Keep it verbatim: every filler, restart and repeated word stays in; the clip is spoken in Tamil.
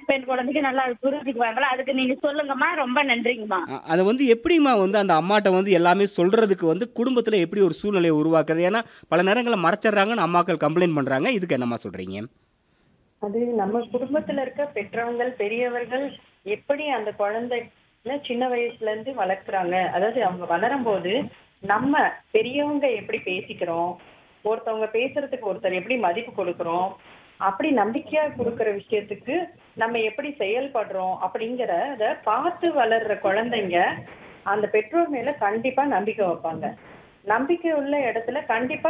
பெண் குழந்தைக்கு நல்லா புரிஞ்சுக்குவாங்களா? அதுக்கு நீங்க சொல்லுங்கம்மா. ரொம்ப நன்றிங்கம்மா. அ அத வந்து எப்படிம்மா வந்து அந்த அம்மாட்ட வந்து எல்லாமே சொல்றதுக்கு வந்து குடும்பத்தில எப்படி ஒரு சூழ்நிலைய உருவாக்குறது? ஏன்னா, பல நேரங்கள்ல மறைச்சர்றாங்கன்னு அம்மாக்கள் கம்ப்ளைண்ட் பண்றாங்க. இதுக்கு என்னம்மா சொல்றீங்க? அது நம்ம குடும்பத்துல இருக்க பெற்றவங்கள், பெரியவர்கள் எப்படி அந்த குழந்தைகள சின்ன வயசுல இருந்து வளர்க்குறாங்க. அதாவது அவங்க வளரும்போது, நம்ம பெரியவங்க எப்படி பேசிக்கிறோம், ஒருத்தவங்க பேசுறதுக்கு ஒருத்தர் எப்படி மதிப்பு குடுக்குறோம், அப்படி நம்பிக்கையா குடுக்குற விஷயத்துக்கு நம்ம எப்படி செயல்படுறோம் அப்படிங்கிறத பார்த்து வளர்ற குழந்தைங்க, அந்த பெற்றோர் மேல கண்டிப்பா நம்பிக்கை வைப்பாங்க. நம்பிக்கை உள்ள இடத்துல கண்டிப்பா